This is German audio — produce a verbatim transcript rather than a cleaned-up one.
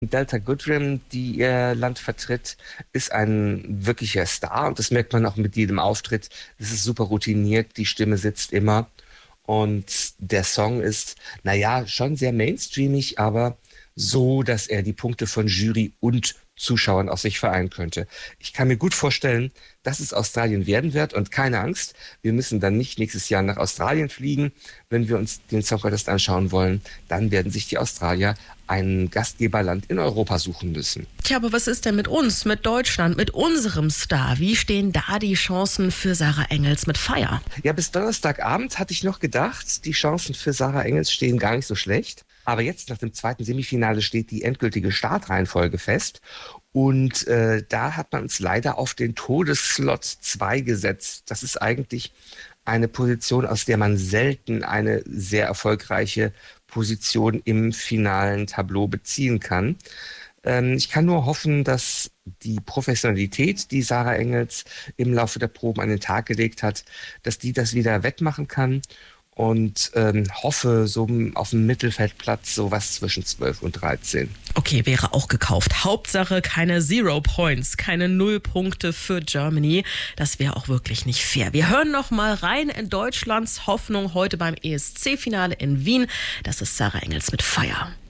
Delta Goodrem, die ihr Land vertritt, ist ein wirklicher Star und das merkt man auch mit jedem Auftritt. Es ist super routiniert, die Stimme sitzt immer und der Song ist, naja, schon sehr mainstreamig, aber so, dass er die Punkte von Jury und Zuschauern aus sich vereinen könnte. Ich kann mir gut vorstellen, dass es Australien werden wird und keine Angst, wir müssen dann nicht nächstes Jahr nach Australien fliegen, wenn wir uns den Song Contest anschauen wollen. Dann werden sich die Australier ein Gastgeberland in Europa suchen müssen. Tja, aber was ist denn mit uns, mit Deutschland, mit unserem Star? Wie stehen da die Chancen für Sarah Engels mit Fire? Ja, bis Donnerstagabend hatte ich noch gedacht, die Chancen für Sarah Engels stehen gar nicht so schlecht. Aber jetzt nach dem zweiten Semifinale steht die endgültige Startreihenfolge fest. Und äh, da hat man uns leider auf den Todesslot zwei gesetzt. Das ist eigentlich eine Position, aus der man selten eine sehr erfolgreiche Position im finalen Tableau beziehen kann. Ähm, ich kann nur hoffen, dass die Professionalität, die Sarah Engels im Laufe der Proben an den Tag gelegt hat, dass die das wieder wettmachen kann und ähm, hoffe so auf dem Mittelfeldplatz sowas zwischen zwölf und dreizehn. Okay, wäre auch gekauft. Hauptsache keine Zero Points, keine Nullpunkte für Germany. Das wäre auch wirklich nicht fair. Wir hören noch mal rein in Deutschlands Hoffnung heute beim E S C-Finale in Wien. Das ist Sarah Engels mit Fire.